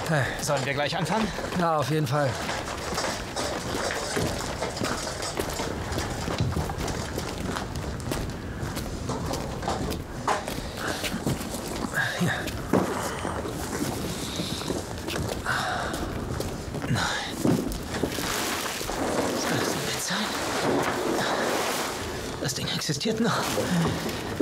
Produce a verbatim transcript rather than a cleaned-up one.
Hey. Sollen wir gleich anfangen? Ja, auf jeden Fall. Hier. Nein. Soll das ein Witz sein? Das Ding existiert noch.